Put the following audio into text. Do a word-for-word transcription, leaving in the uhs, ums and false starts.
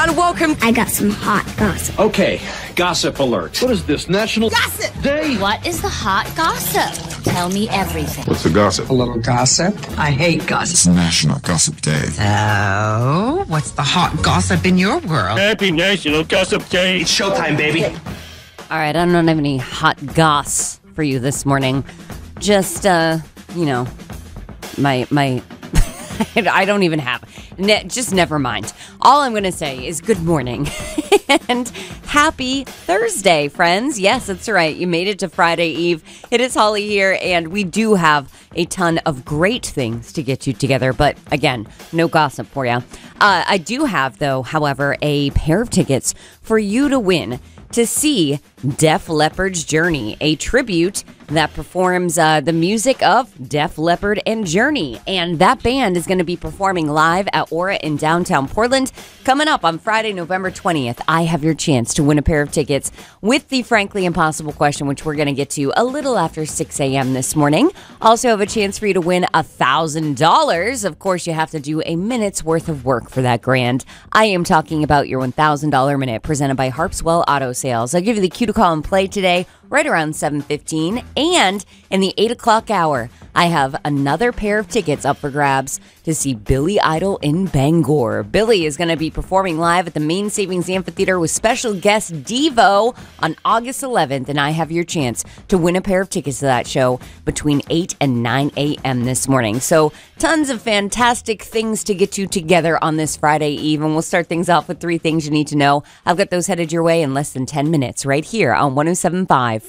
and welcome. I got some hot gossip. Okay, gossip alert. What is this, National Gossip Day? What is the hot gossip? Tell me everything. What's the gossip? A little gossip. I hate gossip. It's National Gossip Day. Oh, what's the hot gossip in your world? Happy National Gossip Day. It's showtime, baby. All right, I don't have any hot goss for you this morning. Just, uh, you know, my, my, I don't even have, ne- just never mind. All I'm going to say is good morning and happy Thursday, friends. Yes, that's right. You made it to Friday Eve. It is Holly here, and we do have a ton of great things to get you together. But again, no gossip for you. Uh, I do have, though, however, a pair of tickets for you to win to see Def Leppard's Journey, a tribute that performs uh, the music of Def Leppard and Journey. And that band is going to be performing live at Aura in downtown Portland. Coming up on Friday, November twentieth, I have your chance to win a pair of tickets with the Frankly Impossible question, which we're going to get to a little after six a.m. this morning. Also have a chance for you to win one thousand dollars. Of course, you have to do a minute's worth of work for that grand. I am talking about your one thousand dollars minute presented by Harpswell Auto Sales. I'll give you the cue to call and play today right around seven fifteen. And in the eight o'clock hour, I have another pair of tickets up for grabs to see Billy Idol in Bangor. Billy is going to be performing live at the Main Savings Amphitheater with special guest Devo on August eleventh, and I have your chance to win a pair of tickets to that show between eight and nine a.m. this morning. So tons of fantastic things to get you together on this Friday Eve, and we'll start things off with three things you need to know. I've got those headed your way in less than ten minutes right here on one oh seven point five